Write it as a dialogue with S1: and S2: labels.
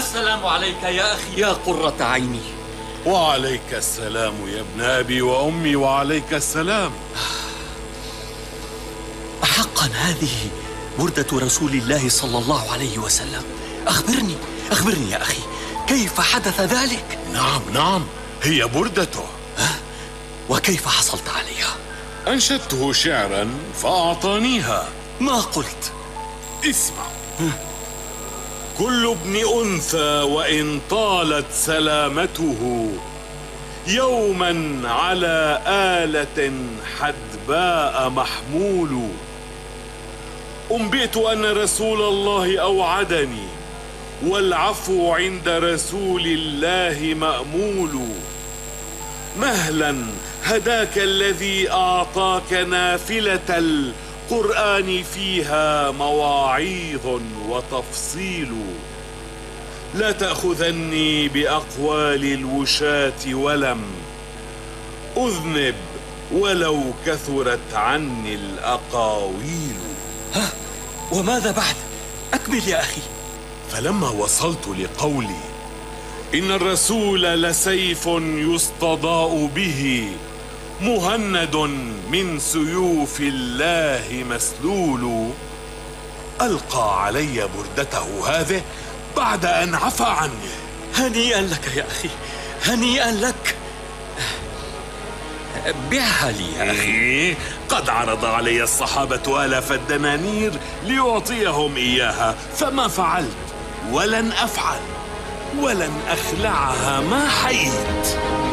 S1: السلام عليك يا أخي يا قرة عيني.
S2: وعليك السلام يا ابن أبي وأمي، وعليك السلام.
S1: أحقا هذه بردة رسول الله صلى الله عليه وسلم؟ أخبرني يا أخي، كيف حدث ذلك؟
S2: نعم، هي بردته.
S1: وكيف حصلت عليها؟
S2: أنشدته شعرا فأعطانيها.
S1: ما قلت؟
S2: اسمع. كل ابن أنثى وإن طالت سلامته يوما على آلة حدباء محمول. أنبئت أن رسول الله أوعدني، والعفو عند رسول الله مأمول. مهلا هداك الذي أعطاك نافلة القرآن فيها مواعيظ وتفصيل. لا تأخذني بأقوال الوشاة ولم أذنب ولو كثرت عني الأقاويل.
S1: وماذا بعد؟ أكمل يا أخي.
S2: فلما وصلت لقولي إن الرسول لسيف يستضاء به مهند من سيوف الله مسلول، ألقى علي بردته هذه بعد أن عفى عني.
S1: هنيئا لك يا أخي، هنيئا لك. بيعها لي يا أخي.
S2: قد عرض علي الصحابة آلاف الدنانير ليعطيهم إياها، فما فعلت ولن أفعل، ولن أخلعها ما حييت.